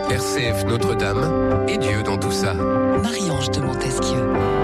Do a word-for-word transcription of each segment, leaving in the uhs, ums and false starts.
R C F Notre-Dame et Dieu dans tout ça. Marie-Ange de Montesquieu.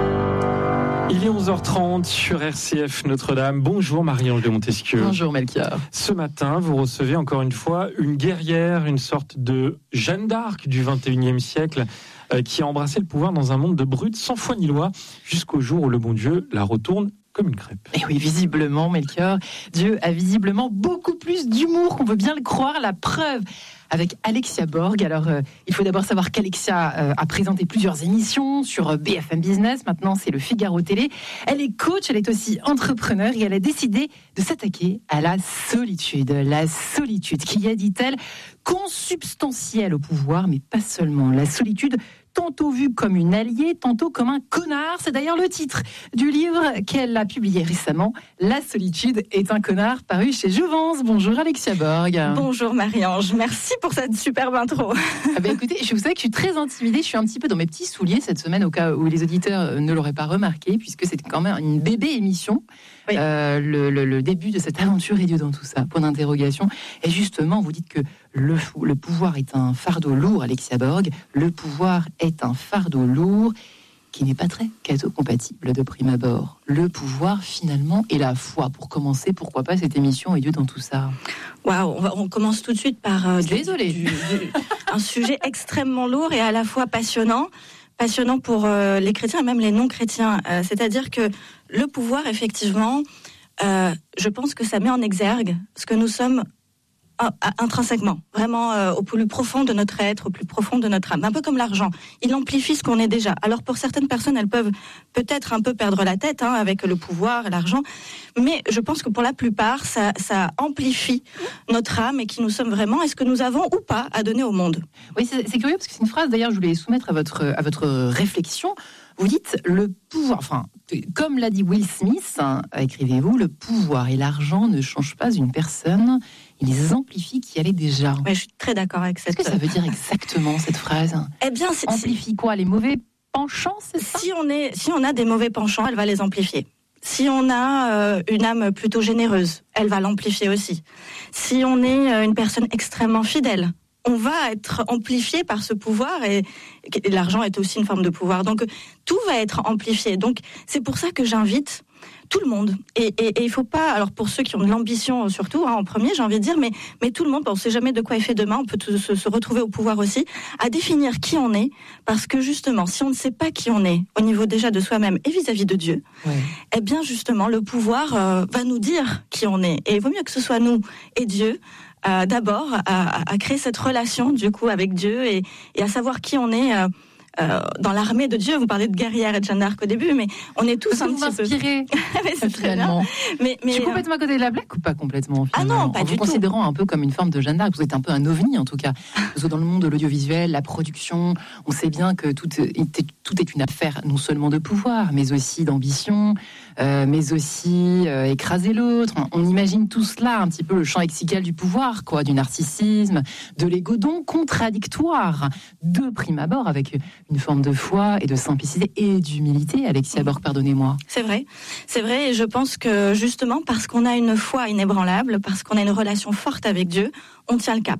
Il est onze heures trente sur R C F Notre-Dame. Bonjour Marie-Ange de Montesquieu. Bonjour Melchior. Ce matin, vous recevez encore une fois une guerrière, une sorte de Jeanne d'Arc du vingt et unième siècle, euh, qui a embrassé le pouvoir dans un monde de brutes sans foi ni loi, jusqu'au jour où le bon Dieu la retourne comme une crêpe. Et oui, visiblement, Melchior, Dieu a visiblement beaucoup plus d'humour qu'on veut bien le croire. La preuve avec Alexia Borg. Alors, euh, il faut d'abord savoir qu'Alexia euh, a présenté plusieurs émissions sur euh, B F M Business. Maintenant, c'est le Figaro Télé. Elle est coach, elle est aussi entrepreneur et elle a décidé de s'attaquer à la solitude. La solitude qui est, dit-elle, consubstantielle au pouvoir, mais pas seulement. La solitude tantôt vue comme une alliée, tantôt comme un connard. C'est d'ailleurs le titre du livre qu'elle a publié récemment. La solitude est un connard, paru chez Jouvence. Bonjour Alexia Borg. Bonjour Marie-Ange, merci pour cette superbe intro. Ah ben écoutez, je vous sais que je suis très intimidée, je suis un petit peu dans mes petits souliers cette semaine, au cas où les auditeurs ne l'auraient pas remarqué, puisque c'est quand même une bébé émission. Oui. Euh, le, le, le début de cette aventure et Dieu dans tout ça, point d'interrogation. Et justement, vous dites que le, le pouvoir est un fardeau lourd, Alexia Borg. Le pouvoir est un fardeau lourd qui n'est pas très catho-compatible de prime abord. Le pouvoir, finalement, et la foi. Pour commencer, pourquoi pas cette émission et Dieu dans tout ça? Waouh, on, on commence tout de suite par euh, Désolée. Du, du, un sujet extrêmement lourd et à la fois passionnant. Passionnant pour euh, les chrétiens et même les non-chrétiens. Euh, c'est-à-dire que le pouvoir, effectivement, euh, je pense que ça met en exergue ce que nous sommes euh, intrinsèquement, vraiment euh, au plus profond de notre être, au plus profond de notre âme. Un peu comme l'argent, il amplifie ce qu'on est déjà. Alors pour certaines personnes, elles peuvent peut-être un peu perdre la tête hein, avec le pouvoir, l'argent, mais je pense que pour la plupart, ça, ça amplifie notre âme et qui nous sommes vraiment, et ce que nous avons ou pas à donner au monde. Oui, c'est, c'est curieux parce que c'est une phrase, d'ailleurs, je voulais soumettre à votre, à votre réflexion. Vous dites le pouvoir, enfin, comme l'a dit Will Smith, hein, écrivez-vous, le pouvoir et l'argent ne changent pas une personne, ils amplifient qui elle est déjà. Ouais, je suis très d'accord avec cette... Qu'est-ce que ça veut dire exactement, cette phrase? Eh bien, c'est... Amplifie quoi? Les mauvais penchants, c'est ça? Si on est, si on a des mauvais penchants, elle va les amplifier. Si on a euh, une âme plutôt généreuse, elle va l'amplifier aussi. Si on est euh, une personne extrêmement fidèle, on va être amplifié par ce pouvoir et, et l'argent est aussi une forme de pouvoir. Donc tout va être amplifié. Donc c'est pour ça que j'invite tout le monde. Et, et, et il faut pas, alors pour ceux qui ont de l'ambition surtout, hein, en premier, j'ai envie de dire, mais, mais tout le monde, on ne sait jamais de quoi est fait demain, on peut tout, se, se retrouver au pouvoir aussi, à définir qui on est, parce que justement, si on ne sait pas qui on est, au niveau déjà de soi-même et vis-à-vis de Dieu, ouais. eh bien justement, le pouvoir euh, va nous dire qui on est. Et il vaut mieux que ce soit nous et Dieu, Euh, d'abord à, à créer cette relation du coup avec Dieu et, et à savoir qui on est euh, euh, dans l'armée de Dieu. Vous parlez de guerrière et de Jeanne d'Arc au début, mais on est tous Parce un que petit vous peu. mais c'est très bien. Mais, mais, je suis complètement à côté de la blague ou pas complètement? Ah non, pas en du vous tout. Considérant un peu comme une forme de Jeanne d'Arc, vous êtes un peu un ovni en tout cas. Parce que dans le monde de l'audiovisuel, la production, on sait bien que tout est, tout est une affaire non seulement de pouvoir, mais aussi d'ambition, euh, mais aussi euh, écraser l'autre. On imagine tout cela, un petit peu le champ lexical du pouvoir, quoi, du narcissisme, de l'ego, donc contradictoire, de prime abord, avec une forme de foi et de simplicité et d'humilité. Alexia Borg, pardonnez-moi. C'est vrai, c'est vrai, et je pense que justement parce qu'on a une foi inébranlable, parce qu'on a une relation forte avec Dieu, on tient le cap.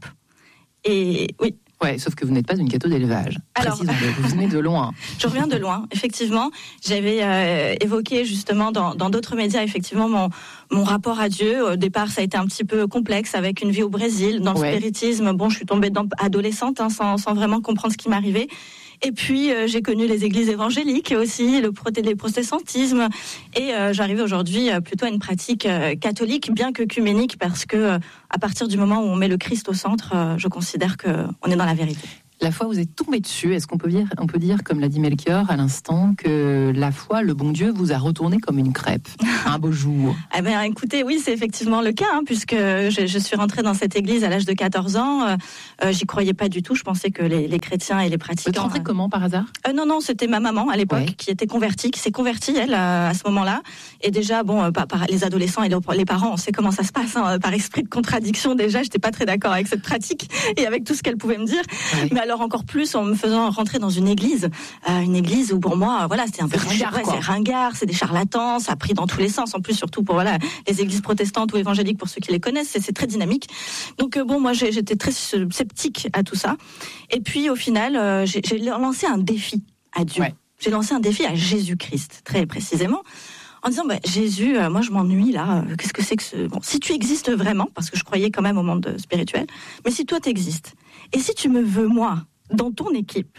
Et oui. Ouais, sauf que vous n'êtes pas une catho d'élevage. Alors, vous venez de loin. Je reviens de loin, effectivement. J'avais euh, évoqué justement dans, dans d'autres médias, effectivement, mon, mon rapport à Dieu. Au départ, ça a été un petit peu complexe avec une vie au Brésil, dans le ouais. spiritisme. Bon, je suis tombée dedans adolescente, hein, sans, sans vraiment comprendre ce qui m'arrivait. Et puis, euh, j'ai connu les églises évangéliques aussi, le proté- les protestantismes. Et euh, j'arrive aujourd'hui euh, plutôt à une pratique euh, catholique, bien qu'œcuménique, parce que euh, à partir du moment où on met le Christ au centre, euh, je considère qu'on est dans la vérité. La foi, vous êtes tombé dessus. Est-ce qu'on peut dire, on peut dire, comme l'a dit Melchior à l'instant, que la foi, le bon Dieu, vous a retourné comme une crêpe un beau jour? Eh bien, écoutez, oui, c'est effectivement le cas, hein, puisque je, je suis rentrée dans cette église à l'âge de quatorze ans. Euh, euh, j'y croyais pas du tout. Je pensais que les, les chrétiens et les pratiquants... Vous êtes rentrée comment, par hasard? euh, Non, non, c'était ma maman à l'époque, ouais. qui était convertie, qui s'est convertie, elle, à, à ce moment-là. Et déjà, bon, euh, par, par les adolescents et les parents, on sait comment ça se passe, hein, par esprit de contradiction. Déjà, j'étais pas très d'accord avec cette pratique et avec tout ce qu'elle pouvait me dire. Ouais. Mais alors encore plus en me faisant rentrer dans une église, euh, une église où pour moi, voilà, c'était un peu c'est ringard, ouais, quoi. c'est ringard, c'est des charlatans, ça a pris dans tous les sens. En plus, surtout pour voilà les églises protestantes ou évangéliques, pour ceux qui les connaissent, c'est, c'est très dynamique. Donc euh, bon, moi j'ai, j'étais très sceptique à tout ça. Et puis au final, euh, j'ai, j'ai lancé un défi à Dieu. Ouais. J'ai lancé un défi à Jésus-Christ, très précisément. En disant, bah, Jésus, euh, moi je m'ennuie là, euh, qu'est-ce que c'est que ce... Bon, si tu existes vraiment, parce que je croyais quand même au monde spirituel, mais si toi t'existes, et si tu me veux moi, dans ton équipe,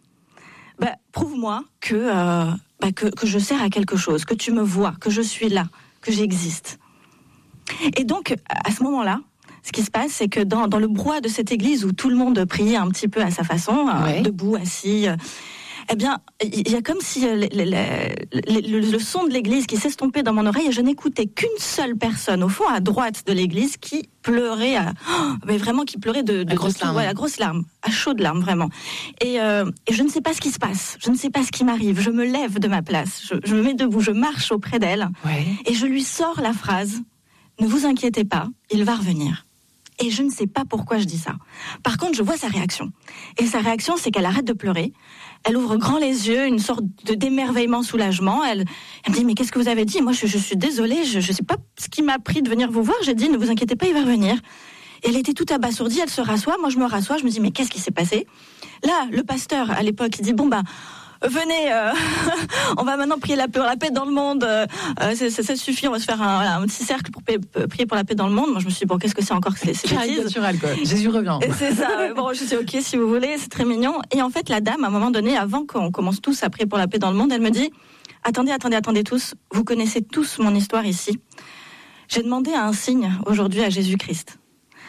bah, prouve-moi que, euh, bah, que, que je sers à quelque chose, que tu me vois, que je suis là, que j'existe. Et donc, à ce moment-là, ce qui se passe, c'est que dans, dans le brouhaha de cette église où tout le monde priait un petit peu à sa façon, ouais. euh, debout, assis... Euh, eh bien, il y a comme si le, le, le, le, le son de l'église qui s'estompait dans mon oreille et je n'écoutais qu'une seule personne, au fond, à droite de l'église, qui pleurait, à, oh, mais vraiment qui pleurait de, de, à grosse de tout, larmes. Ouais, à grosses larmes, à chaudes larmes, vraiment. Et, euh, et je ne sais pas ce qui se passe, je ne sais pas ce qui m'arrive, je me lève de ma place, je, je me mets debout, je marche auprès d'elle, ouais. et je lui sors la phrase « Ne vous inquiétez pas, il va revenir ». Et je ne sais pas pourquoi je dis ça. Par contre, je vois sa réaction. Et sa réaction, c'est qu'elle arrête de pleurer. Elle ouvre grand les yeux, une sorte de d'émerveillement, soulagement. Elle, elle me dit, mais qu'est-ce que vous avez dit ? Moi, je, je suis désolée, je ne sais pas ce qui m'a pris de venir vous voir. J'ai dit, ne vous inquiétez pas, il va revenir. Et elle était toute abasourdie, elle se rassoit. Moi, je me rassois, je me dis, mais qu'est-ce qui s'est passé ? Là, le pasteur, à l'époque, il dit, bon, ben... venez, euh, on va maintenant prier la paix, la paix dans le monde. Euh, ça, ça suffit, on va se faire un, voilà, un petit cercle pour prier pour la paix dans le monde. Moi, je me suis dit, bon, qu'est-ce que c'est encore que ces, ces bêtises ? Naturel, quoi. Jésus revient. C'est ça. Bon, je suis ok, si vous voulez, c'est très mignon. Et en fait, la dame, à un moment donné, avant qu'on commence tous à prier pour la paix dans le monde, elle me dit, attendez, attendez, attendez tous, vous connaissez tous mon histoire ici. J'ai demandé un signe aujourd'hui à Jésus-Christ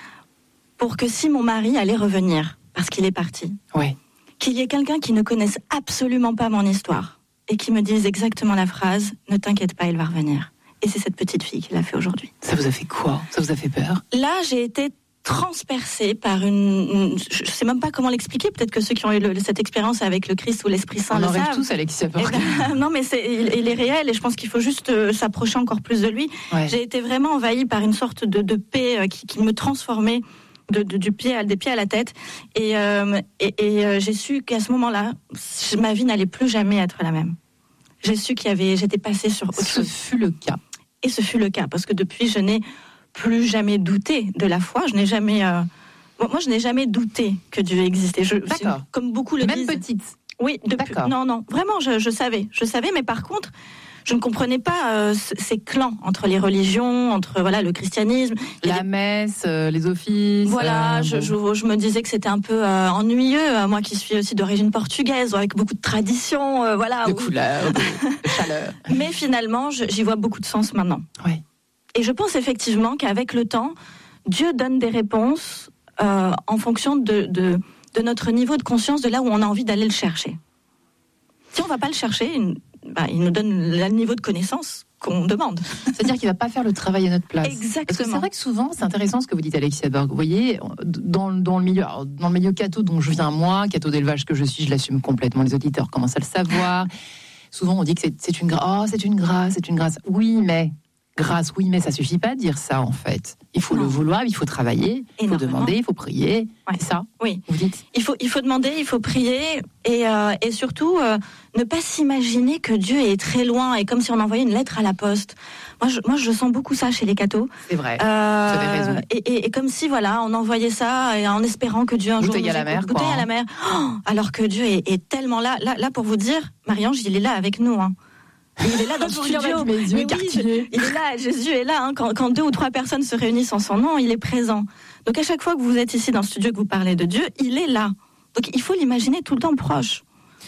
pour que si mon mari allait revenir, parce qu'il est parti. Ouais. Qu'il y ait quelqu'un qui ne connaisse absolument pas mon histoire et qui me dise exactement la phrase « Ne t'inquiète pas, il va revenir ». Et c'est cette petite fille qui l'a fait aujourd'hui. Ça vous a fait quoi ? Ça vous a fait peur ? Là, j'ai été transpercée par une... une je ne sais même pas comment l'expliquer. Peut-être que ceux qui ont eu le, cette expérience avec le Christ ou l'Esprit Saint On le en rêve savent. tous, Alexia Borg. Eh ben, non, mais c'est, il, il est réel et je pense qu'il faut juste euh, s'approcher encore plus de lui. Ouais. J'ai été vraiment envahie par une sorte de, de paix euh, qui, qui me transformait. De, de, du pied à, des pieds à la tête et, euh, et, et euh, j'ai su qu'à ce moment-là ma vie n'allait plus jamais être la même. J'ai su qu'il y avait, j'étais passée sur autre ce chose. fut le cas et ce fut le cas parce que depuis je n'ai plus jamais douté de la foi. Je n'ai jamais euh... bon, moi je n'ai jamais douté que Dieu existait. Je, D'accord. Comme beaucoup le même disent. Même petite. Oui, depuis, non non vraiment je, je savais je savais mais par contre je ne comprenais pas euh, ces clans entre les religions, entre voilà le christianisme, la des... messe, euh, les offices. Voilà, euh, je, bon. je, je me disais que c'était un peu euh, ennuyeux, euh, moi qui suis aussi d'origine portugaise, avec beaucoup de traditions, euh, voilà. De couleurs, de chaleur. Mais finalement, je, j'y vois beaucoup de sens maintenant. Oui. Et je pense effectivement qu'avec le temps, Dieu donne des réponses euh, en fonction de, de, de notre niveau de conscience, de là où on a envie d'aller le chercher. Si on ne va pas le chercher, une... Bah, il nous donne le niveau de connaissance qu'on demande. C'est-à-dire qu'il ne va pas faire le travail à notre place. Exactement. Parce que c'est vrai que souvent, c'est intéressant ce que vous dites, Alexia Borg. Vous voyez, dans, dans le milieu, dans le milieu catho dont je viens moi, catho d'élevage que je suis, je l'assume complètement. Les auditeurs commencent à le savoir. Souvent, on dit que c'est, c'est une grâce. Oh, c'est une grâce, c'est une grâce. Oui, mais grâce, oui, mais ça suffit pas de dire ça en fait. Il faut non. le vouloir, il faut travailler, il faut demander, il faut prier. Ouais. C'est ça. Oui. Vous dites. Il faut, il faut demander, il faut prier et, euh, et surtout euh, ne pas s'imaginer que Dieu est très loin et comme si on envoyait une lettre à la poste. Moi, je, moi, je sens beaucoup ça chez les cathos. C'est vrai. Euh, vous avez raison. Et, et, et comme si voilà, on envoyait ça et en espérant que Dieu un bouteille jour à la mer, bouteille quoi, à la mer. Oh, alors que Dieu est, est tellement là, là, là pour vous dire, Marie-Ange, il est là avec nous. Hein. Il est là dans le studio. Mes yeux mais oui, je, il est là, Jésus est là. Hein. Quand, quand deux ou trois personnes se réunissent en son nom, il est présent. Donc à chaque fois que vous êtes ici dans le studio, que vous parlez de Dieu, il est là. Donc il faut l'imaginer tout le temps proche.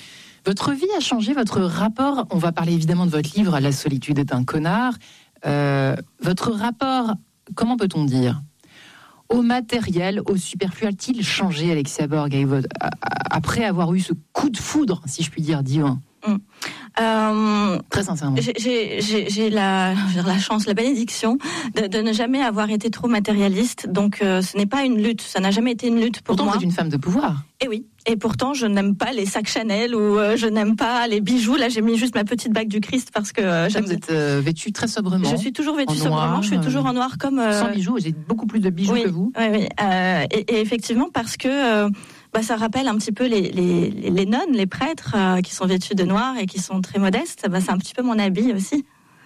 Votre vie a changé, votre rapport, on va parler évidemment de votre livre « La solitude est un connard ». Euh, votre rapport, comment peut-on dire, au matériel, au superflu, a-t-il changé, Alexia Borg, après avoir eu ce coup de foudre, si je puis dire, divin ? Mmh. Euh, Très sincèrement. J'ai, j'ai, j'ai, j'ai la, la chance, la bénédiction de, de ne jamais avoir été trop matérialiste. Donc, euh, ce n'est pas une lutte. Ça n'a jamais été une lutte pour pourtant, moi. Pourtant, vous êtes une femme de pouvoir. Et oui. Et pourtant, je n'aime pas les sacs Chanel ou euh, je n'aime pas les bijoux. Là, j'ai mis juste ma petite bague du Christ parce que euh, j'aime. Vous êtes euh, vêtue très sobrement. Je suis toujours vêtue sobrement. Noir, je suis toujours en noir comme. Euh... Sans bijoux. J'ai beaucoup plus de bijoux oui, que vous. Oui, oui. Euh, et, et effectivement, parce que. Euh, Bah, ça rappelle un petit peu les, les, les nonnes, les prêtres euh, qui sont vêtus de noir et qui sont très modestes. Bah, c'est un petit peu mon habit aussi.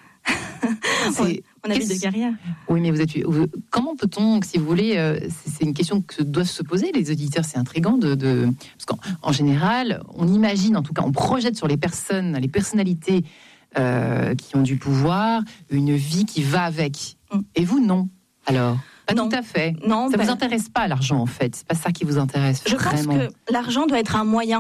C'est... Mon habit de guerrière. Oui, mais vous êtes. Vous... Comment peut-on, si vous voulez, euh, c'est, c'est une question que doivent se poser les auditeurs. C'est intriguant de, de... parce qu'en en général, on imagine, en tout cas, on projette sur les personnes, les personnalités euh, qui ont du pouvoir, une vie qui va avec. Mm. Et vous, non. Alors. Pas non. Tout à fait. Non, ça ben... vous intéresse pas l'argent en fait. C'est pas ça qui vous intéresse. Je vraiment. pense que l'argent doit être un moyen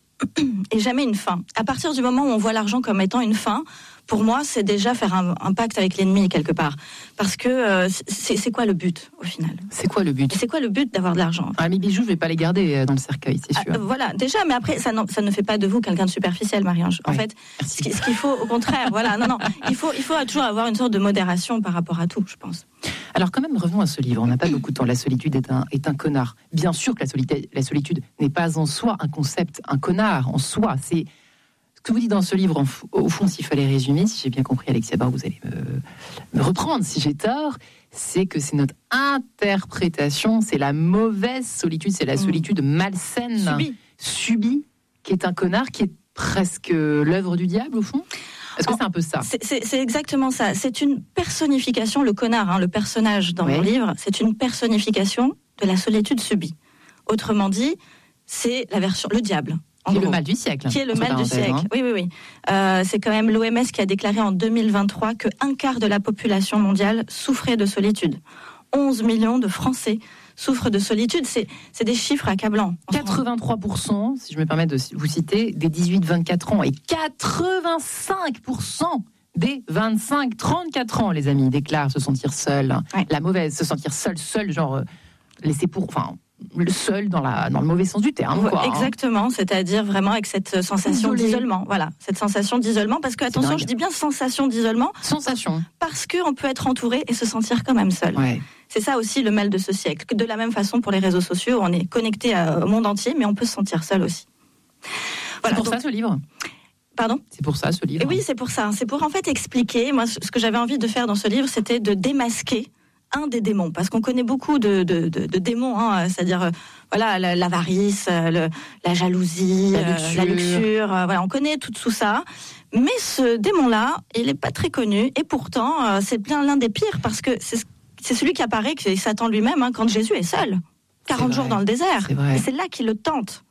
et jamais une fin. À partir du moment où on voit l'argent comme étant une fin, pour moi, c'est déjà faire un, un pacte avec l'ennemi quelque part. Parce que euh, c'est, c'est quoi le but au final ? C'est quoi le but ? C'est quoi le but d'avoir de l'argent ? Ah, mes bijoux, je vais pas les garder dans le cercueil, c'est sûr. Ah, voilà, déjà, mais après, ça, ça ne fait pas de vous quelqu'un de superficiel, Marie-Ange. En oui, fait, ce, ce qu'il faut, au contraire, voilà, non, non, il faut, il faut toujours avoir une sorte de modération par rapport à tout, je pense. Alors quand même, revenons à ce livre. On n'a pas beaucoup de temps. La solitude est un, est un connard. Bien sûr que la solitude, la solitude n'est pas en soi un concept, un connard en soi. C'est ce que vous dites dans ce livre. En, au fond, s'il fallait résumer, si j'ai bien compris, Alexia Borg, vous allez me, me reprendre si j'ai tort, c'est que c'est notre interprétation, c'est la mauvaise solitude, c'est la solitude malsaine, subie, subie qui est un connard, qui est presque l'œuvre du diable au fond. Est-ce que c'est un peu ça ? c'est, c'est, c'est exactement ça. C'est une personnification, le connard, hein, le personnage dans oui. mon livre, c'est une personnification de la solitude subie. Autrement dit, c'est la version, le diable. Qui est le mal du siècle. Qui est le mal du siècle. Hein. Oui, oui, oui. Euh, c'est quand même l'O M S qui a déclaré en deux mille vingt-trois que un quart de la population mondiale souffrait de solitude. onze millions de Français souffrent de solitude. C'est, c'est des chiffres accablants. quatre-vingt-trois pour cent, si je me permets de vous citer, des dix-huit vingt-quatre ans et quatre-vingt-cinq pour cent des vingt-cinq trente-quatre ans, les amis, déclarent se sentir seuls. Ouais. La mauvaise, se sentir seul, seul, genre euh, laissé pour... Enfin, le seul dans, la, dans le mauvais sens du terme. Quoi, exactement, hein. C'est-à-dire vraiment avec cette sensation Isolé. d'isolement. Voilà, cette sensation d'isolement, parce que, attention, je dis bien sensation d'isolement. Sensation. Parce qu'on peut être entouré et se sentir quand même seul. Ouais. C'est ça aussi le mal de ce siècle. De la même façon pour les réseaux sociaux, on est connecté au monde entier, mais on peut se sentir seul aussi. Voilà, c'est pour donc... ça ce livre. Pardon ? C'est pour ça ce livre. Et oui, c'est pour ça. C'est pour en fait expliquer. Moi, ce que j'avais envie de faire dans ce livre, c'était de démasquer un des démons, parce qu'on connaît beaucoup de, de, de, de démons, hein, c'est-à-dire euh, voilà la, l'avarice, le, la jalousie, la luxure, euh, la luxure euh, voilà, on connaît tout, tout ça. Mais ce démon-là, il n'est pas très connu, et pourtant euh, c'est bien l'un des pires, parce que c'est, c'est celui qui apparaît, que c'est Satan lui-même, hein, quand Jésus est seul, quarante jours dans le désert, c'est et c'est là qu'il le tente.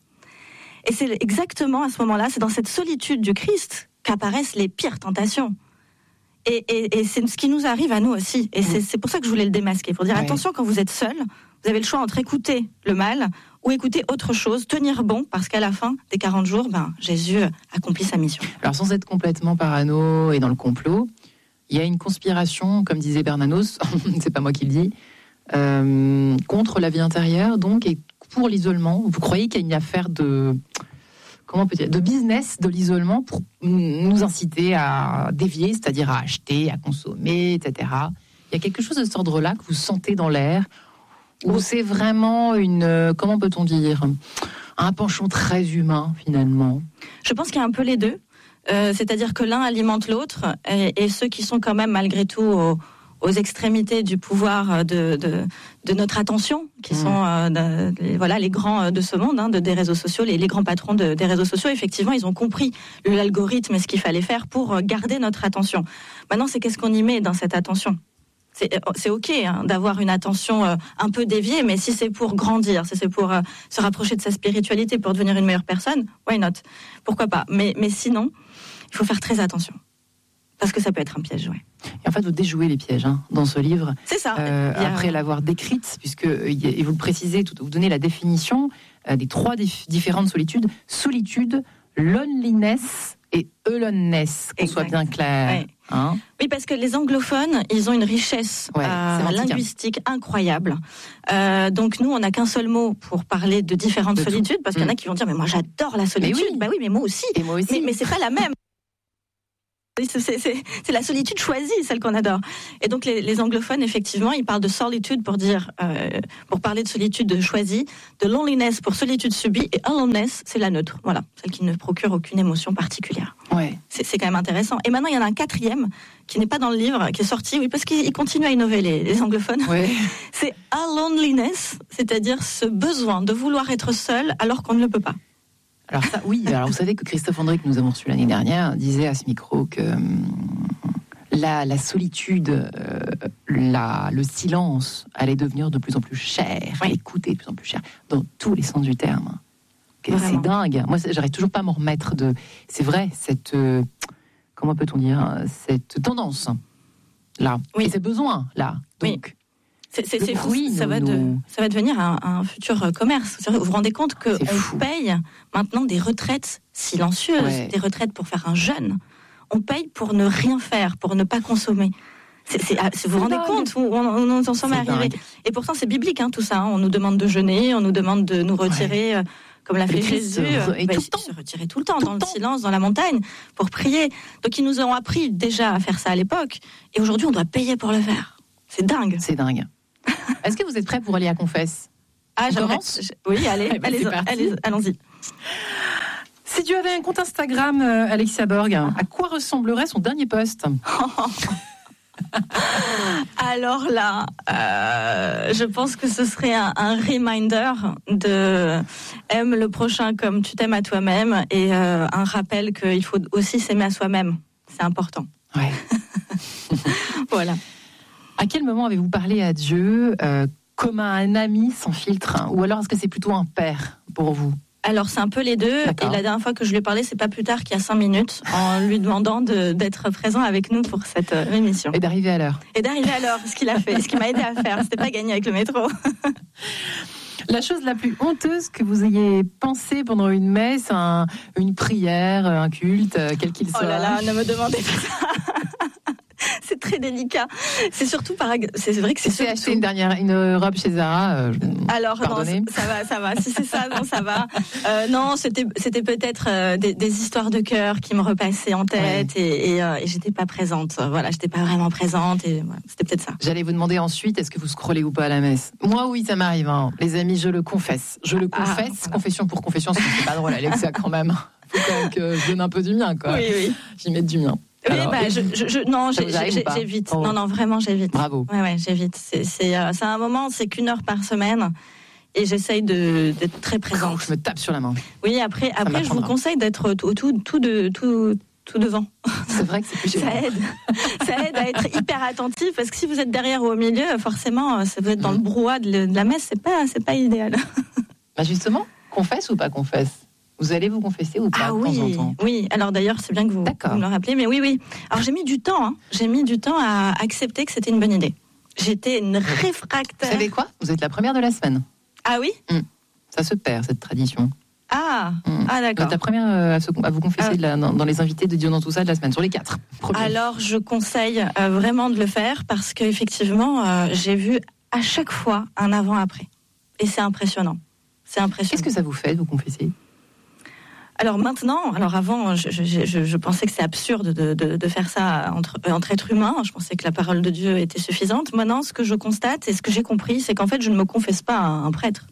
Et c'est exactement à ce moment-là, c'est dans cette solitude du Christ qu'apparaissent les pires tentations. Et, et, et c'est ce qui nous arrive à nous aussi. Et c'est, c'est pour ça que je voulais le démasquer. Pour dire, ouais. attention, quand vous êtes seul, vous avez le choix entre écouter le mal ou écouter autre chose, tenir bon, parce qu'à la fin des quarante jours, ben, Jésus accomplit sa mission. Alors, sans être complètement parano et dans le complot, il y a une conspiration, comme disait Bernanos, c'est pas moi qui le dis, euh, contre la vie intérieure, donc, et pour l'isolement. Vous croyez qu'il y a une affaire de... Comment peut dire, de business de l'isolement pour nous inciter à dévier, c'est-à-dire à acheter, à consommer, et cetera. Il y a quelque chose de cet ordre-là que vous sentez dans l'air, ou c'est vraiment une, comment peut-on dire, un penchant très humain finalement ? Je pense qu'il y a un peu les deux, euh, c'est-à-dire que l'un alimente l'autre, et, et ceux qui sont quand même malgré tout au, aux extrémités du pouvoir de, de, de notre attention, qui mmh. sont euh, de, voilà, les grands de ce monde, hein, de, des réseaux sociaux, les, les grands patrons de, des réseaux sociaux, effectivement, ils ont compris l'algorithme et ce qu'il fallait faire pour garder notre attention. Maintenant, c'est qu'est-ce qu'on y met dans cette attention ? C'est, c'est ok hein, d'avoir une attention euh, un peu déviée, mais si c'est pour grandir, si c'est pour euh, se rapprocher de sa spiritualité, pour devenir une meilleure personne, why not ? Pourquoi pas ? Mais, mais sinon, il faut faire très attention. Parce que ça peut être un piège, ouais. Et en fait, vous déjouez les pièges hein, dans ce livre. C'est ça. Euh, a... Après l'avoir décrite, puisque et vous le précisez, tout, vous donnez la définition euh, des trois dif- différentes solitudes solitude, loneliness et aloneness, qu'on exact. Soit bien clair. Ouais. Hein oui, parce que les anglophones, ils ont une richesse ouais, euh, linguistique hein. incroyable. Euh, donc nous, on n'a qu'un seul mot pour parler de différentes de solitudes, tout. Parce qu'il y en a qui vont dire, mais moi j'adore la solitude. Mais oui. Bah oui, mais moi aussi. Et moi aussi. Mais, mais c'est pas la même. C'est, c'est, c'est, c'est la solitude choisie, celle qu'on adore. Et donc les, les anglophones, effectivement, ils parlent de solitude pour dire, euh, pour parler de solitude choisie, de loneliness pour solitude subie, et aloneness, c'est la neutre. Voilà, celle qui ne procure aucune émotion particulière. Ouais. C'est, c'est quand même intéressant. Et maintenant, il y en a un quatrième qui n'est pas dans le livre, qui est sorti, oui, parce qu'ils continuent à innover les, les anglophones. Ouais. C'est aloneliness, c'est-à-dire ce besoin de vouloir être seul alors qu'on ne le peut pas. Alors ça, oui. Alors vous savez que Christophe André, que nous avons reçu l'année dernière, disait à ce micro que hum, la, la solitude, euh, la, le silence allait devenir de plus en plus cher, oui. l'écoute est de plus en plus cher, dans tous les sens du terme. Okay, Vraiment. C'est dingue. Moi, c'est, j'arrive toujours pas à m'en remettre de. C'est vrai, cette euh, comment peut-on dire, cette tendance là, oui. et ces besoins là. Donc, oui. C'est, c'est, c'est fou, bruit, ça, nos, va de, nos... ça va devenir un, un futur commerce. Vous vous rendez compte qu'on paye maintenant des retraites silencieuses, ouais. des retraites pour faire un jeûne. On paye pour ne rien faire, pour ne pas consommer. C'est, c'est, c'est, vous vous rendez dingue. Compte où on, on, on en sommes arrivés. Et pourtant, c'est biblique, hein, tout ça. Hein. On nous demande de jeûner, on nous demande de nous retirer, ouais. euh, comme l'a fait Jésus, et bah, tout le temps. se retirer tout le temps, tout dans le, le temps. silence, dans la montagne, pour prier. Donc, ils nous ont appris déjà à faire ça à l'époque. Et aujourd'hui, on doit payer pour le faire. C'est dingue. C'est dingue. Est-ce que vous êtes prêts pour aller à Confesse? Ah, j'aimerais. Oui, allez, eh ben, allez, allez, allons-y. Si Dieu avait un compte Instagram, euh, Alexia Borg, à quoi ressemblerait son dernier post? Alors là, euh, je pense que ce serait un, un reminder de aime le prochain comme tu t'aimes à toi-même et euh, un rappel qu'il faut aussi s'aimer à soi-même. C'est important. Ouais. Voilà. À quel moment avez-vous parlé à Dieu euh, comme à un ami sans filtre, hein, ou alors est-ce que c'est plutôt un père pour vous? Alors c'est un peu les deux. D'accord. Et la dernière fois que je lui ai parlé, c'est pas plus tard qu'il y a cinq minutes, en lui demandant de, d'être présent avec nous pour cette euh, émission. Et d'arriver à l'heure. Et d'arriver à l'heure, ce qu'il a fait, ce qu'il m'a aidé à faire. C'était pas gagné avec le métro. La chose la plus honteuse que vous ayez pensée pendant une messe, un, une prière, un culte, quel qu'il soit. Oh là là, ne me demandez pas ça. C'est très délicat. C'est surtout par. C'est vrai que c'est. C'est surtout... acheté une dernière une robe chez Zara. Euh, Alors pardonnez. non, ça va, ça va. Si c'est ça, non, ça va. Euh, non, c'était c'était peut-être euh, des, des histoires de cœur qui me repassaient en tête ouais. et, et, euh, et j'étais pas présente. Voilà, j'étais pas vraiment présente et voilà, c'était peut-être ça. J'allais vous demander ensuite, est-ce que vous scrollez ou pas à la messe? Moi, oui, ça m'arrive. Hein. Les amis, je le confesse. Je le confesse. Ah, voilà. Confession pour confession, c'est pas drôle, Alexia, quand même. Faut quand même que je donne un peu du mien, quoi. Oui, oui. J'y mette du mien. Oui, Alors, bah, je, je, je, non, j'ai, j'ai, j'évite. Oh. Non, non, vraiment, j'évite. Bravo. Ouais, ouais, j'évite. C'est, c'est, euh, c'est un moment, c'est qu'une heure par semaine, et j'essaye de, d'être très présente. Je me tape sur la main. Oui, après, ça après, je vous conseille d'être tout, tout, tout, de, tout, tout devant. C'est vrai que c'est plus ça aide. Ça aide à être hyper attentif, parce que si vous êtes derrière ou au milieu, forcément, si vous êtes dans mmh. le brouhaha de la messe, c'est pas, c'est pas idéal. Bah justement, confesse ou pas confesse? Vous allez vous confesser ou pas ah de oui, temps en temps? Oui, alors d'ailleurs, c'est bien que vous, vous me le rappelez, mais oui, oui. Alors j'ai mis du temps, hein. j'ai mis du temps à accepter que c'était une bonne idée. J'étais une réfractaire. Vous savez quoi? Vous êtes la première de la semaine. Ah oui? mmh. Ça se perd, cette tradition. Ah, mmh. ah d'accord. Vous êtes la première à, se, à vous confesser ah. de la, dans, dans les invités de Dieu dans tout ça de la semaine, sur les quatre. Premier. Alors je conseille euh, vraiment de le faire, parce qu'effectivement, euh, j'ai vu à chaque fois un avant-après. Et c'est impressionnant. C'est impressionnant. Qu'est-ce que ça vous fait de vous confesser? Alors maintenant, alors avant, je, je, je, je pensais que c'est absurde de, de, de faire ça entre, entre êtres humains. Je pensais que la parole de Dieu était suffisante. Maintenant, ce que je constate et ce que j'ai compris, c'est qu'en fait, je ne me confesse pas à un prêtre.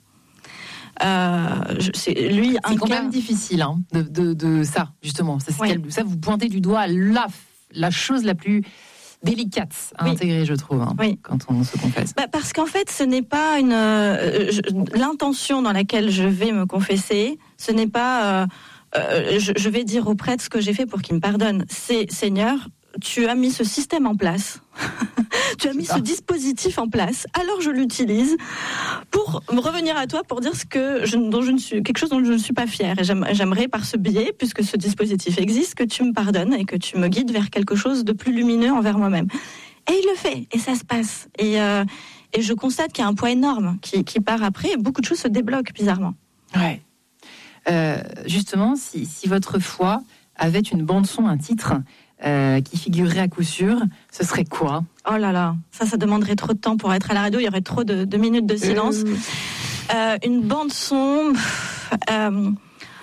Euh, je, c'est lui c'est un quand cas... même difficile hein, de, de, de ça, justement. C'est oui. Ça, vous pointez du doigt la, la chose la plus délicate à oui. intégrer, je trouve, hein, oui. quand on se confesse. Bah parce qu'en fait, ce n'est pas une euh, je, l'intention dans laquelle je vais me confesser. Ce n'est pas euh, euh, je, je vais dire au prêtre ce que j'ai fait pour qu'il me pardonne. C'est Seigneur, tu as mis ce système en place. Tu as mis ce dispositif en place. Alors je l'utilise pour me revenir à toi pour dire ce que je, dont je ne suis quelque chose dont je ne suis pas fière. Et j'aime, j'aimerais par ce biais, puisque ce dispositif existe, que tu me pardonnes et que tu me guides vers quelque chose de plus lumineux envers moi-même. Et il le fait, et ça se passe. Et, euh, et je constate qu'il y a un poids énorme qui, qui part après, et beaucoup de choses se débloquent bizarrement. Ouais. Euh, justement, si, si votre foi avait une bande-son, un titre euh, qui figurerait à coup sûr, ce serait quoi? Oh là là, ça, ça demanderait trop de temps pour être à la radio, il y aurait trop de, de minutes de silence. Euh... Euh, une bande-son... Euh,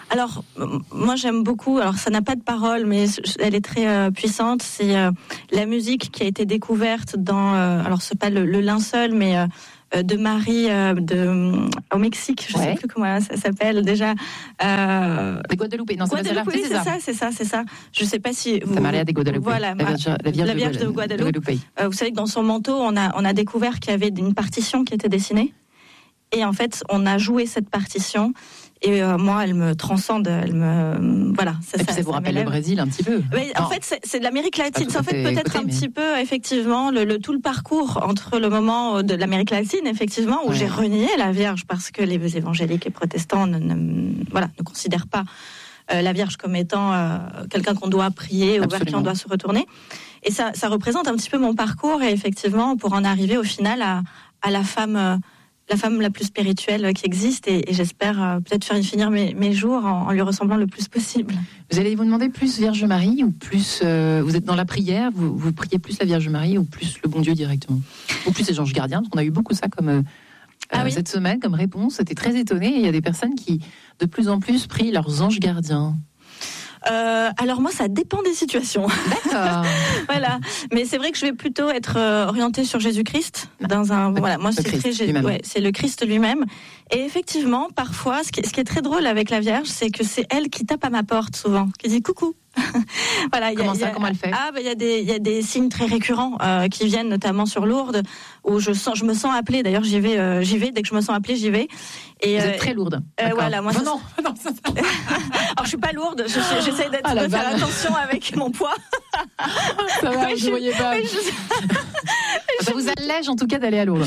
Alors, moi j'aime beaucoup, alors ça n'a pas de parole, mais elle est très euh, puissante, c'est euh, la musique qui a été découverte dans, euh, alors c'est pas le, le linceul, mais euh, de Marie euh, de, au Mexique, je ne ouais. sais plus comment ça s'appelle déjà. Euh, de Guadeloupe, non, c'est Guadeloupe, oui, c'est ça. ça, c'est ça, c'est ça. Je ne sais pas si vous... Ça Maria de Guadeloupe. Voilà, la Vierge, la Vierge, la Vierge de, de Guadeloupe. De Guadeloupe. Euh, vous savez que dans son manteau, on a, on a découvert qu'il y avait une partition qui était dessinée. Et en fait, on a joué cette partition. Et euh, moi, elle me transcende, elle me voilà. Ça, et puis ça, ça vous ça rappelle m'élève. Le Brésil un petit peu. Mais en fait, c'est, c'est de l'Amérique latine. C'est en fait peut-être côté, un mais... petit peu, effectivement, le, le tout le parcours entre le moment de l'Amérique latine, effectivement, où ouais. j'ai renié la Vierge parce que les évangéliques et protestants ne, ne voilà ne considèrent pas euh, la Vierge comme étant euh, quelqu'un qu'on doit prier ou vers qui on doit se retourner. Et ça, ça représente un petit peu mon parcours et effectivement, pour en arriver au final à, à la femme. Euh, la femme la plus spirituelle qui existe et, et j'espère euh, peut-être faire finir mes, mes jours en, en lui ressemblant le plus possible. Vous allez vous demander plus Vierge Marie ou plus euh, vous êtes dans la prière, vous, vous priez plus la Vierge Marie ou plus le bon Dieu directement ou plus les anges gardiens, parce qu'on a eu beaucoup ça comme euh, ah euh, oui. cette semaine comme réponse. C'était très étonné. Il y a des personnes qui de plus en plus prient leurs anges gardiens. Euh, alors moi, ça dépend des situations. D'accord. Voilà. Mais c'est vrai que je vais plutôt être euh, orientée sur Jésus-Christ. Dans un, voilà, moi c'est très, Jésus, ouais, c'est le Christ lui-même. Et effectivement, parfois, ce qui, ce qui est très drôle avec la Vierge, c'est que c'est elle qui tape à ma porte souvent, qui dit coucou. Voilà, y a, comment ça, y a, comment elle fait? Ah, ben il y a des, il y a des signes très récurrents euh, qui viennent notamment sur Lourdes, où je sens, je me sens appelée. D'ailleurs, j'y vais, euh, j'y vais. Dès que je me sens appelée, j'y vais. Et vous euh, êtes très lourde. Euh, voilà, moi. Oh, ça, non, non, ça, ça. Alors, je suis pas lourde. Je, j'essaie d'être, ah, de faire attention avec mon poids. Ça va, je ne voyais pas. Je... Ça vous allège en tout cas d'aller à Lourdes.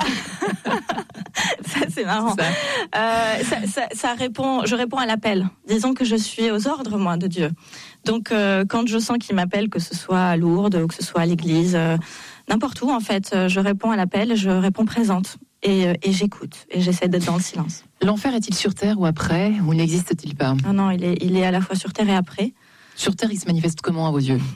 Ça, c'est marrant. Ça. Euh, ça, ça, ça répond. Je réponds à l'appel. Disons que je suis aux ordres, moi, de Dieu. Donc, euh, quand je sens qu'il m'appelle, que ce soit à Lourdes ou que ce soit à l'église, euh, n'importe où, en fait, je réponds à l'appel, je réponds présente et, et j'écoute et j'essaie d'être dans le silence. L'enfer est-il sur terre ou après, ou n'existe-t-il pas? Non, non, il est, il est à la fois sur terre et après. Sur terre, il se manifeste comment à vos yeux?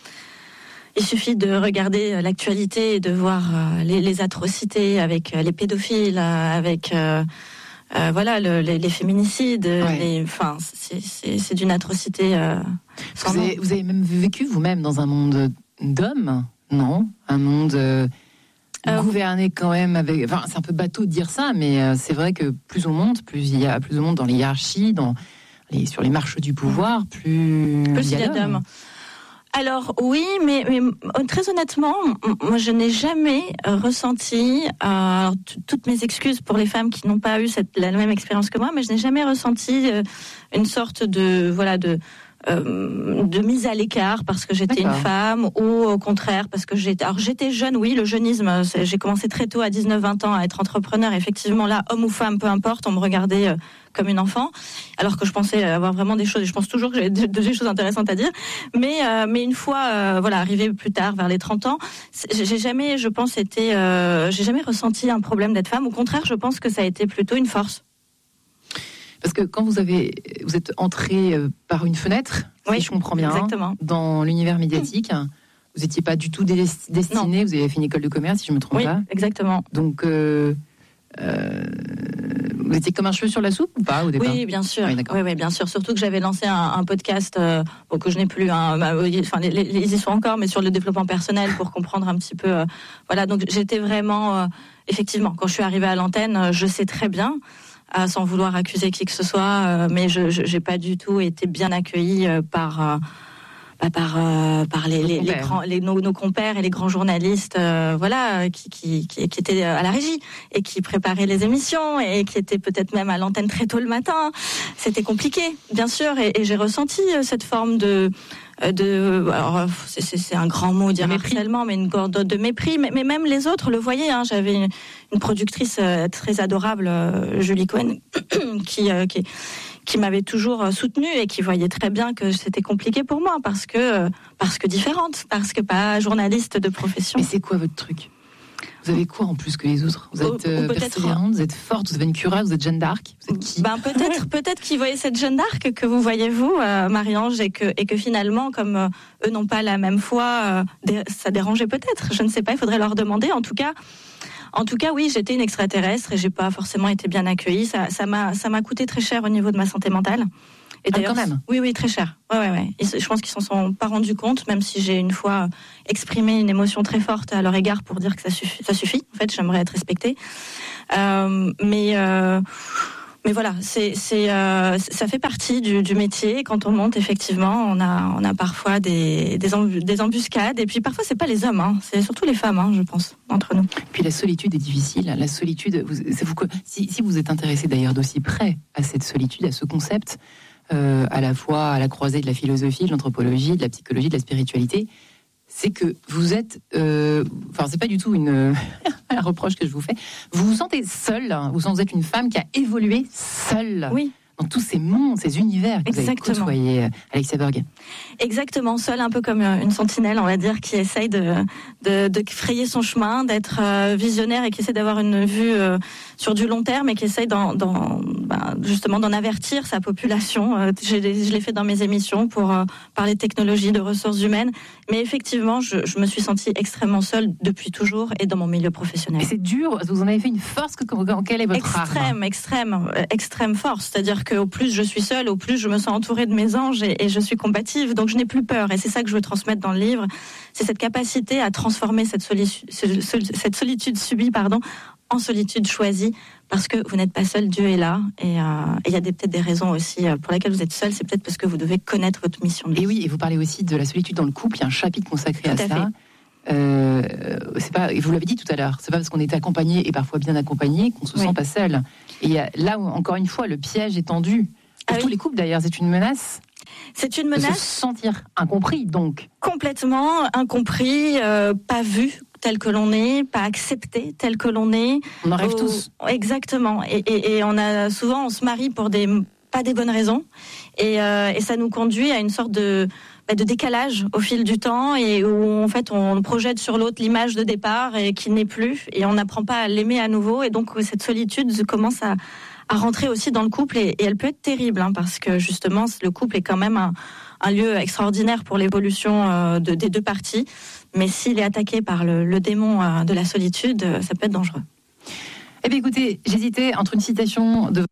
Il suffit de regarder l'actualité et de voir les, les atrocités avec les pédophiles, avec euh, euh, voilà le, les, les féminicides. Ouais. Les, enfin, c'est, c'est, c'est d'une atrocité. Euh, vous, avez, vous avez même vécu vous-même dans un monde d'hommes, non? Un monde euh, euh, gouverné quand même avec. Enfin, c'est un peu bateau de dire ça, mais euh, c'est vrai que plus on monte, plus il y a plus on monte dans les hiérarchies, dans les, sur les marches du pouvoir, plus, plus il y a d'hommes. d'hommes. Alors oui, mais, mais très honnêtement, moi je n'ai jamais ressenti, euh, t- toutes mes excuses pour les femmes qui n'ont pas eu cette, la même expérience que moi, mais je n'ai jamais ressenti euh, une sorte de voilà de euh, de mise à l'écart parce que j'étais D'accord. une femme ou au contraire parce que j'étais alors j'étais jeune. Oui, le jeunisme, c'est, j'ai commencé très tôt à dix-neuf vingt ans à être entrepreneur. Effectivement, là, homme ou femme, peu importe, on me regardait euh, comme une enfant, alors que je pensais avoir vraiment des choses, et je pense toujours que j'ai des, des choses intéressantes à dire, mais euh, mais une fois, euh, voilà, arrivé plus tard, vers les trente ans, j'ai jamais, je pense, été, euh, j'ai jamais ressenti un problème d'être femme. Au contraire, je pense que ça a été plutôt une force. Parce que quand vous avez, vous êtes entrée par une fenêtre, oui, si je comprends bien, exactement. dans l'univers médiatique, mmh. vous n'étiez pas du tout destinée, vous avez fait une école de commerce, si je ne me trompe oui, pas. Oui, exactement. Donc, euh, euh, vous étiez comme un cheveu sur la soupe ou pas au départ? Oui, bien sûr. Oui, oui, oui, bien sûr. Surtout que j'avais lancé un, un podcast, euh, bon, que je n'ai plus. Hein, bah, enfin, les, les, ils y sont encore, mais sur le développement personnel pour comprendre un petit peu. Euh, voilà, donc j'étais vraiment, euh, effectivement, quand je suis arrivée à l'antenne, je sais très bien. Euh, sans vouloir accuser qui que ce soit, euh, mais je j'ai pas du tout été bien accueillie euh, par euh, bah, par euh, par les les, les grands les nos, nos compères et les grands journalistes, euh, voilà, qui, qui qui qui étaient à la régie et qui préparaient les émissions et qui étaient peut-être même à l'antenne très tôt le matin. C'était compliqué, bien sûr, et, et j'ai ressenti cette forme de de alors c'est, c'est, c'est un grand mot dire harcèlement, mais une corde de mépris, mais, mais même les autres le voyaient, hein. J'avais une, une productrice euh, très adorable, euh, Julie Cohen, qui, euh, qui qui m'avait toujours soutenue et qui voyait très bien que c'était compliqué pour moi parce que parce que différente, parce que pas journaliste de profession. Mais c'est quoi votre truc? Vous avez quoi en plus que les autres? Vous êtes euh, persévérante, vous êtes forte, vous avez une cuirasse, vous êtes Jeanne d'Arc. Vous êtes qui? Ben peut-être, peut-être qu'ils voyaient cette Jeanne d'Arc que vous voyez vous, euh, Marie-Ange, et que et que finalement, comme euh, eux n'ont pas la même foi, euh, ça dérangeait peut-être. Je ne sais pas, il faudrait leur demander. En tout cas, En tout cas, oui, j'étais une extraterrestre et j'ai pas forcément été bien accueillie. Ça, ça m'a, ça m'a coûté très cher au niveau de ma santé mentale. Et ah, quand même. Oui, oui, très cher. Ouais, ouais, ouais. Et je pense qu'ils s'en sont pas rendus compte, même si j'ai une fois exprimé une émotion très forte à leur égard pour dire que ça suffit. Ça suffit. En fait, j'aimerais être respectée. Euh, mais euh, mais voilà, c'est c'est euh, ça fait partie du, du métier. Quand on monte, effectivement, on a on a parfois des des, embu- des embuscades. Et puis parfois, c'est pas les hommes, hein, c'est surtout les femmes, hein, je pense, entre nous. Puis la solitude est difficile. La solitude, vous, c'est vous, si si vous êtes intéressé d'ailleurs d'aussi près à cette solitude, à ce concept. Euh, à la fois à la croisée de la philosophie, de l'anthropologie, de la psychologie, de la spiritualité, c'est que vous êtes, euh, enfin c'est pas du tout une un reproche que je vous fais. Vous vous sentez seule, vous vous êtes une femme qui a évolué seule. Oui. Dans tous ces mondes, ces univers que Exactement. vous avez côtoyés, Alexia Borg. Exactement, seule, un peu comme une sentinelle, on va dire, qui essaye de, de, de frayer son chemin, d'être visionnaire et qui essaie d'avoir une vue euh, sur du long terme et qui essaye d'en, d'en, ben, justement d'en avertir sa population. Euh, je, je l'ai fait dans mes émissions pour euh, parler de technologie, de ressources humaines. Mais effectivement, je, je me suis sentie extrêmement seule depuis toujours et dans mon milieu professionnel. Et c'est dur, vous en avez fait une force, que, quelle est votre extrême, arme ? Extrême, extrême force. C'est-à-dire qu'au plus je suis seule, au plus je me sens entourée de mes anges et, et je suis combative. Donc je n'ai plus peur. Et c'est ça que je veux transmettre dans le livre. C'est cette capacité à transformer cette, soli- cette solitude subie, pardon, en solitude choisie. Parce que vous n'êtes pas seul, Dieu est là. Et il euh, y a des, peut-être des raisons aussi pour lesquelles vous êtes seul. C'est peut-être parce que vous devez connaître votre mission de vie. Et oui, et vous parlez aussi de la solitude dans le couple. Il y a un chapitre consacré tout à, à ça. Fait. Euh, c'est pas, vous l'avez dit tout à l'heure, c'est pas parce qu'on est accompagné et parfois bien accompagné qu'on se oui. sent pas seul. Et y a, là, où, encore une fois, le piège est tendu. Pour ah tous oui. les couples d'ailleurs, c'est une menace. C'est une menace. De se sentir incompris, donc. Complètement incompris, euh, pas vu tel que l'on est, pas accepté tel que l'on est. On en rêve oh, tous. Exactement. Et, et, et on a souvent, on se marie pour des pas des bonnes raisons, et, euh, et ça nous conduit à une sorte de de décalage au fil du temps et où en fait on projette sur l'autre l'image de départ et qui n'est plus et on n'apprend pas à l'aimer à nouveau et donc cette solitude commence à, à rentrer aussi dans le couple et, et elle peut être terrible hein, parce que justement le couple est quand même un, un lieu extraordinaire pour l'évolution euh, de, des deux parties, mais s'il est attaqué par le, le démon euh, de la solitude, ça peut être dangereux. Eh bien écoutez, j'hésitais entre une citation de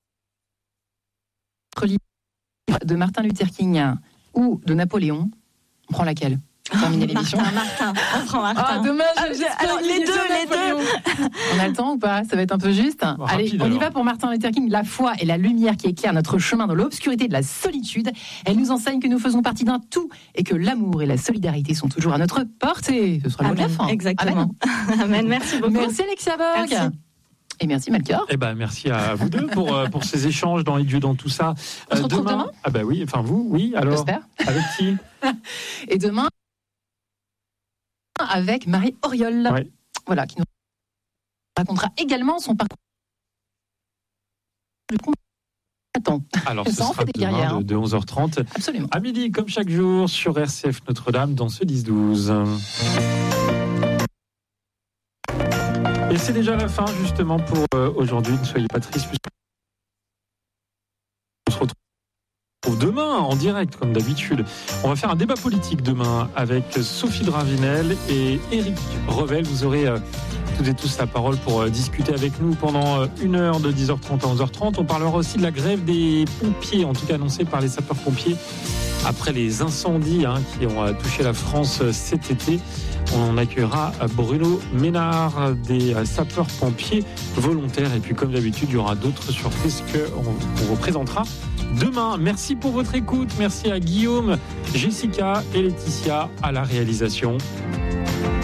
votre livre de Martin Luther King ou de Napoléon. On prend laquelle ? Terminer oh, l'émission. Martin, Martin, on prend Martin. Ah, dommage. Ah, alors les deux, les deux. On a le temps ou pas ? Ça va être un peu juste. Bon, Allez, rapide, on y alors. va pour Martin Luther King. La foi est la lumière qui éclaire notre chemin dans l'obscurité de la solitude. Elle nous enseigne que nous faisons partie d'un tout et que l'amour et la solidarité sont toujours à notre portée. Ce sera le mot de la fin. Exactement. Amen. Amen. Merci beaucoup. Merci Alexia Borg. Merci. Et merci Melchior. Eh ben merci à vous deux pour euh, pour ces échanges dans les dieux dans tout ça. On se retrouve demain. Ah ben oui, enfin vous, oui. Alors. J'espère. Avec qui ? Et demain avec Marie Auriol. Ouais. Voilà, qui nous racontera également son parcours. Attends. Alors ce Ça en sera fait des demain guerrières, de, de onze heures trente. Absolument. À midi, comme chaque jour, sur R C F Notre-Dame dans ce dix douze. Et c'est déjà la fin justement pour euh, aujourd'hui. Ne soyez pas tristes. On se retrouve demain en direct comme d'habitude. On va faire un débat politique demain avec Sophie Dravinel et Éric Revel. Vous aurez euh, toutes et tous la parole pour euh, discuter avec nous pendant euh, une heure de dix heures trente à onze heures trente. On parlera aussi de la grève des pompiers, en tout cas annoncée par les sapeurs-pompiers après les incendies hein, qui ont euh, touché la France euh, cet été. On accueillera Bruno Ménard des sapeurs-pompiers volontaires. Et puis, comme d'habitude, il y aura d'autres surprises qu'on vous présentera demain. Merci pour votre écoute. Merci à Guillaume, Jessica et Laetitia à la réalisation.